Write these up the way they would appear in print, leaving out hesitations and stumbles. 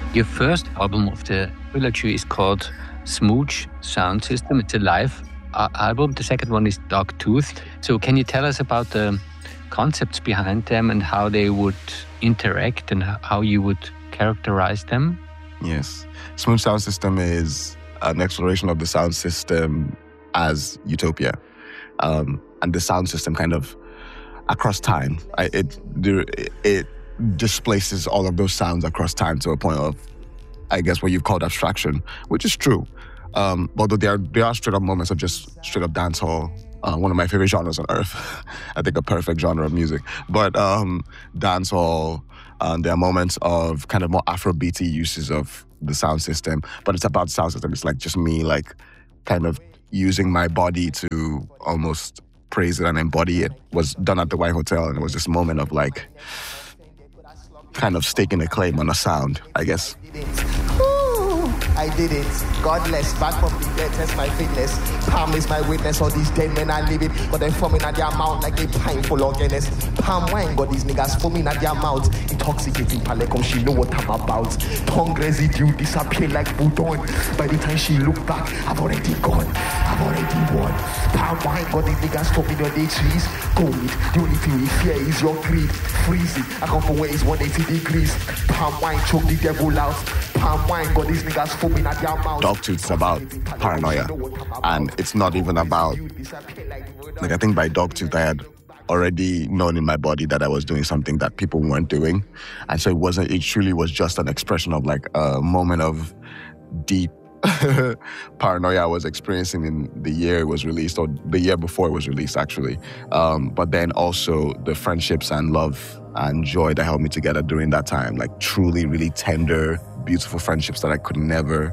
Your first album of the trilogy is called Smooch Sound System. It's a live album. The second one is Dogtooth. So can you tell us about the concepts behind them and how they would interact and how you would characterize them? Yes. Smooch Sound System is an exploration of the sound system as utopia. And the sound system kind of across time. It displaces all of those sounds across time to a point of, I guess, what you've called abstraction, which is true. Although there are straight up moments of just straight up dancehall, one of my favorite genres on earth. I think a perfect genre of music. But dancehall, there are moments of kind of more Afrobeaty uses of the sound system, but it's about the sound system. It's like just me, like kind of using my body to almost praise it and embody it. It was done at the White Hotel, and it was this moment of like kind of staking a claim on a sound, I guess. I did it. Godless, back from the dead, test my fitness. Palm is my witness, all these dead men are living, but they're foaming at their mouth like a painful organist. Palm wine got these niggas foaming at their mouth. Intoxicating palecom, she know what I'm about. Tongue residue disappear like Boudon. By the time she look back, I've already gone. I've already won. Palm wine got these niggas foaming on their trees. Go it. The only thing we fear is your greed. Freeze it. I come from where it's 180 degrees. Palm wine choke the devil out. Palm wine got these niggas foaming at their mouth. Dogtooth is about paranoia, and it's not even about, like, I think by Dogtooth I had already known in my body that I was doing something that people weren't doing, and so it truly was just an expression of like a moment of deep paranoia I was experiencing in the year it was released, or the year before it was released actually, but then also the friendships and love and joy that held me together during that time, like truly really tender, beautiful friendships that I could never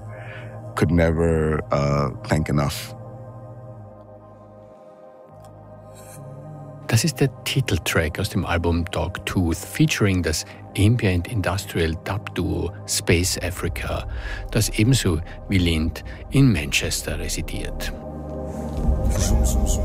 thank enough. Das ist der Titeltrack aus dem Album Dogtooth, featuring das Ambient Industrial Dub-Duo Space Africa, das ebenso wie Lind in Manchester residiert.